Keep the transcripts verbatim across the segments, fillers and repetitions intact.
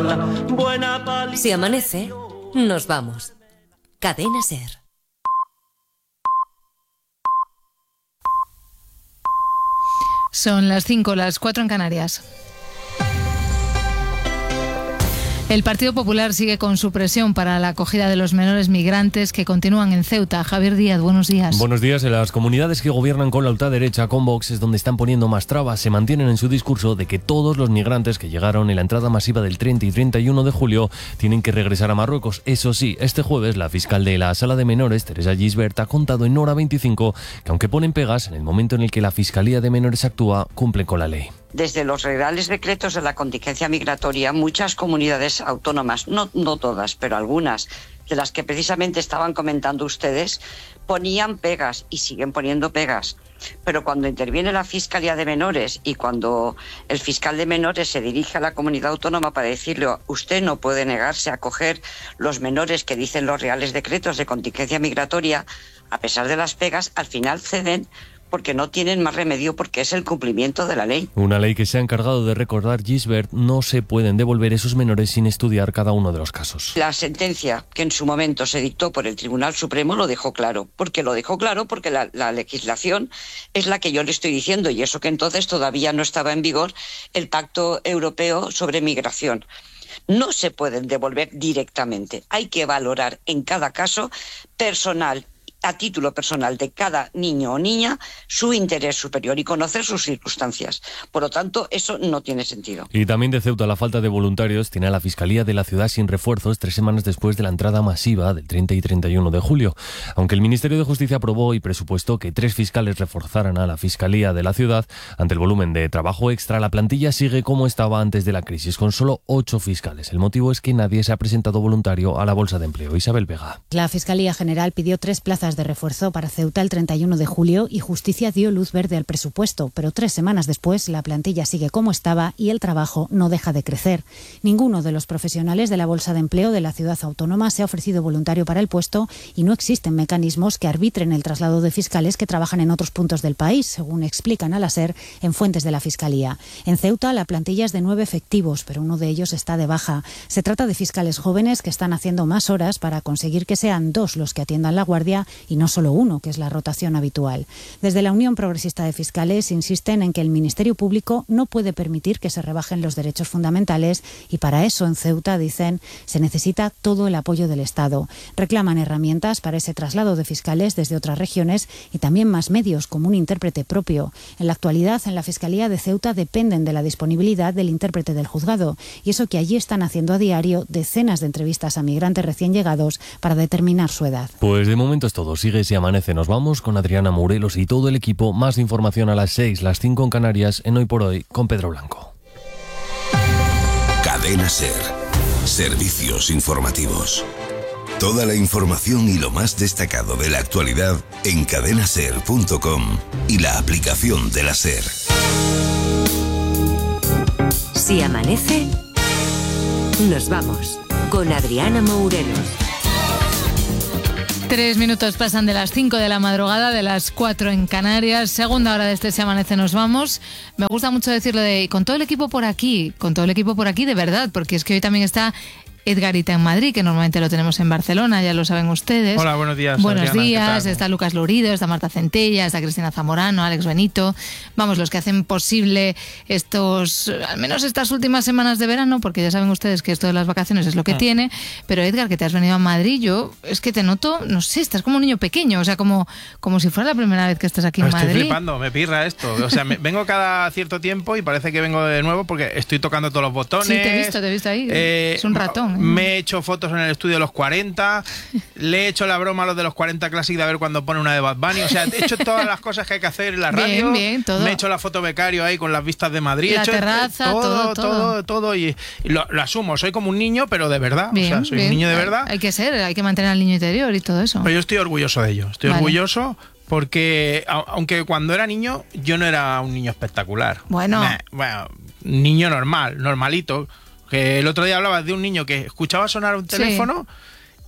pala, buena pala. Si amanece, nos vamos. Cadena SER. Son las cinco, las cuatro en Canarias. El Partido Popular sigue con su presión para la acogida de los menores migrantes que continúan en Ceuta. Javier Díaz, buenos días. Buenos días. En las comunidades que gobiernan con la ultraderecha, con Vox, es donde están poniendo más trabas. Se mantienen en su discurso de que todos los migrantes que llegaron en la entrada masiva del treinta y treinta y uno de julio tienen que regresar a Marruecos. Eso sí, este jueves la fiscal de la Sala de Menores, Teresa Gisbert, ha contado en Hora veinticinco que aunque ponen pegas, en el momento en el que la Fiscalía de Menores actúa, cumplen con la ley. Desde los reales decretos de la contingencia migratoria, muchas comunidades autónomas, no, no todas, pero algunas, de las que precisamente estaban comentando ustedes, ponían pegas y siguen poniendo pegas. Pero cuando interviene la Fiscalía de Menores y cuando el fiscal de menores se dirige a la comunidad autónoma para decirle usted no puede negarse a acoger los menores que dicen los reales decretos de contingencia migratoria, a pesar de las pegas, al final ceden porque no tienen más remedio, porque es el cumplimiento de la ley. Una ley que se ha encargado de recordar Gisbert, no se pueden devolver esos menores sin estudiar cada uno de los casos. La sentencia que en su momento se dictó por el Tribunal Supremo lo dejó claro. ¿Por qué lo dejó claro? Porque la, la legislación es la que yo le estoy diciendo, y eso que entonces todavía no estaba en vigor el Pacto Europeo sobre Migración. No se pueden devolver directamente. Hay que valorar en cada caso personal, a título personal de cada niño o niña, su interés superior y conocer sus circunstancias. Por lo tanto, eso no tiene sentido. Y también de Ceuta, la falta de voluntarios tiene a la Fiscalía de la ciudad sin refuerzos tres semanas después de la entrada masiva del treinta y treinta y uno de julio. Aunque el Ministerio de Justicia aprobó y presupuestó que tres fiscales reforzaran a la Fiscalía de la ciudad, ante el volumen de trabajo extra, la plantilla sigue como estaba antes de la crisis, con solo ocho fiscales. El motivo es que nadie se ha presentado voluntario a la Bolsa de Empleo. Isabel Vega. La Fiscalía General pidió tres plazas de refuerzo para Ceuta el treinta y uno de julio y Justicia dio luz verde al presupuesto, pero tres semanas después la plantilla sigue como estaba y el trabajo no deja de crecer. Ninguno de los profesionales de la Bolsa de Empleo de la ciudad autónoma se ha ofrecido voluntario para el puesto y no existen mecanismos que arbitren el traslado de fiscales que trabajan en otros puntos del país, según explican a la SER en fuentes de la Fiscalía. En Ceuta la plantilla es de nueve efectivos, pero uno de ellos está de baja. Se trata de fiscales jóvenes que están haciendo más horas para conseguir que sean dos los que atiendan la guardia y no solo uno, que es la rotación habitual. Desde la Unión Progresista de Fiscales insisten en que el Ministerio Público no puede permitir que se rebajen los derechos fundamentales y para eso en Ceuta, dicen, se necesita todo el apoyo del Estado. Reclaman herramientas para ese traslado de fiscales desde otras regiones y también más medios, como un intérprete propio. En la actualidad, en la Fiscalía de Ceuta dependen de la disponibilidad del intérprete del juzgado y eso que allí están haciendo a diario decenas de entrevistas a migrantes recién llegados para determinar su edad. Pues de momento es todo. Sigue Si Amanece. Nos vamos con Adriana Morelos y todo el equipo. Más información a las seis, las cinco en Canarias, en Hoy por Hoy, con Pedro Blanco. Cadena SER. Servicios informativos. Toda la información y lo más destacado de la actualidad en cadena ser punto com y la aplicación de la SER. Si amanece, nos vamos con Adriana Morelos. Tres minutos pasan de las cinco de la madrugada, de las cuatro en Canarias. Segunda hora de este Se Amanece, nos vamos. Me gusta mucho decirlo de con todo el equipo por aquí, con todo el equipo por aquí de verdad, porque es que hoy también está Edgarita en Madrid, que normalmente lo tenemos en Barcelona, ya lo saben ustedes. Hola, buenos días. Buenos Adriana, días, está Lucas Lourido, está Marta Centella, está Cristina Zamorano, Alex Benito. Vamos, los que hacen posible estos, al menos estas últimas semanas de verano, porque ya saben ustedes que esto de las vacaciones es lo que ah. tiene. Pero Edgar, que te has venido a Madrid, yo es que te noto, no sé, estás como un niño pequeño, o sea, como, como si fuera la primera vez que estás aquí en estoy Madrid. Estoy flipando, me pirra esto. O sea, me, vengo cada cierto tiempo y parece que vengo de nuevo porque estoy tocando todos los botones. Sí, te he visto, te he visto ahí. Eh, es un ratón. ¿eh? Me he hecho fotos en el estudio de los cuarenta, le he hecho la broma a los de los cuarenta Classic de a ver cuando pone una de Bad Bunny, o sea, he hecho todas las cosas que hay que hacer en la radio, bien, bien, todo. Me he hecho la foto becario ahí con las vistas de Madrid, la he hecho terraza, todo, todo, todo, todo, todo y, y lo, lo asumo, soy como un niño, pero de verdad, bien, o sea, soy bien. un niño de verdad. Hay, hay que ser, hay que mantener al niño interior y todo eso. Pero yo estoy orgulloso de ello, estoy vale. orgulloso porque, aunque cuando era niño, yo no era un niño espectacular. Bueno. Me, bueno, niño normal, normalito. Que el otro día hablabas de un niño que escuchaba sonar un teléfono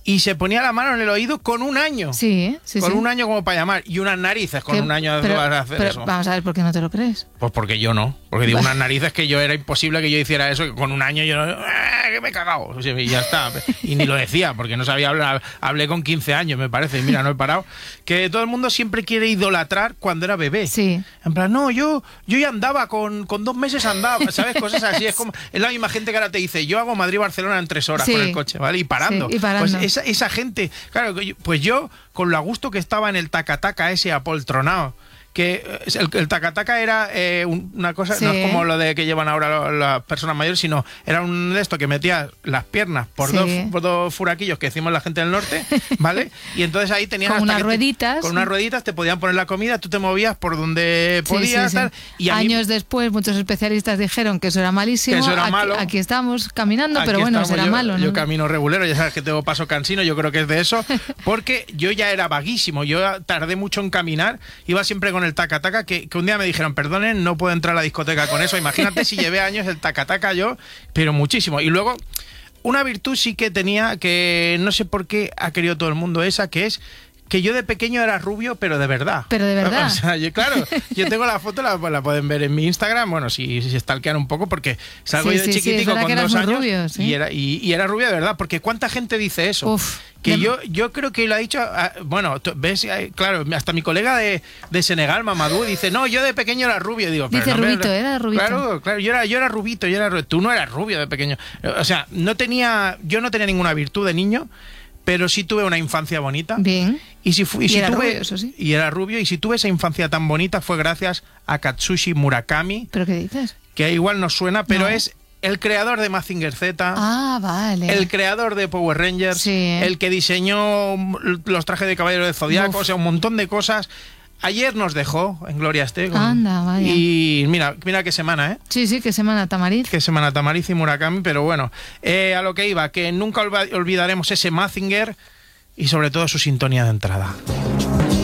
y se ponía la mano en el oído con un año. Sí, sí, Con sí. un año como para llamar. Y unas narices con ¿Qué? un año pero, vas a hacer pero eso. Vamos a ver por qué no te lo crees. Pues porque yo no. Porque digo, unas narices que yo era imposible que yo hiciera eso, que con un año yo no... ¡Eh, que me he cagado! O sea, y ya está. Y ni lo decía, porque no sabía hablar. Hablé con quince años, me parece. Y mira, no he parado. Que todo el mundo siempre quiere idolatrar cuando era bebé. Sí. En plan, no, yo, yo ya andaba, con, con dos meses andaba, ¿sabes? Cosas así. Es como es la misma gente que ahora te dice, yo hago Madrid-Barcelona en tres horas Sí. con el coche, ¿vale? Y parando. Sí, y parando. Pues esa, esa gente, claro, pues yo, con lo a gusto que estaba en el tacataca ese apoltronado, que el, el tacataca era eh, un- una cosa, Sí. no es como lo de que llevan ahora lo- las personas mayores, sino era un de esto que metía las piernas por, Sí. dos, por dos furaquillos que decimos la gente del norte, ¿vale? Y entonces ahí tenías Con hasta unas que te- rueditas. con unas rueditas te podían poner la comida, tú te movías por donde Sí, podías, sí, sí. tal, y a mí- Años después, muchos especialistas dijeron que eso era malísimo. Que eso era aquí, malo. aquí estamos caminando, Aquí pero bueno, estamos, será yo, malo, ¿no? Yo camino regulero, ya sabes que tengo paso cansino, yo creo que es de eso, porque yo ya era vaguísimo, yo tardé mucho en caminar, iba siempre con el taca-taca, que, que un día me dijeron, perdonen, no puedo entrar a la discoteca con eso, imagínate si llevé años el taca-taca yo, pero muchísimo. Y luego, una virtud sí que tenía, que no sé por qué ha querido todo el mundo esa, que es que yo de pequeño era rubio, pero de verdad. Pero de verdad. O sea, yo, claro, yo tengo la foto, la, la pueden ver en mi Instagram, bueno, si, si stalkean un poco, porque salgo Sí, yo de sí, sí, es chiquitico verdad con que eras dos muy años rubio, sí. y, era, y, y era rubia de verdad, porque ¿cuánta gente dice eso? Uf, que de- yo, yo creo que lo ha dicho, ah, bueno, tú ves, eh, claro, hasta mi colega de, de Senegal, Mamadou, dice, no, yo de pequeño era rubio. Digo, pero Dice no me- rubito, era rubito. Claro, claro, yo era, yo era rubito, yo era ru- tú no eras rubio de pequeño. O sea, no tenía, yo no tenía ninguna virtud de niño, pero sí tuve una infancia bonita. Bien. Y si, fu- y Y si era tuve, rubio, eso sí. y era rubio, y si tuve esa infancia tan bonita fue gracias a Katsushi Murakami, ¿Pero qué dices? que igual nos suena, pero No. es el creador de Mazinger Z. Ah, vale. El creador de Power Rangers, Sí. el que diseñó los trajes de Caballero del Zodiaco, Uf. o sea, un montón de cosas. Ayer nos dejó en Gloria esté. con- Anda, vaya. Y mira, mira qué semana, ¿eh? Sí, sí, qué semana Tamariz. Qué semana Tamariz y Murakami, pero bueno, eh, a lo que iba, que nunca olva- olvidaremos ese Mazinger y sobre todo su sintonía de entrada.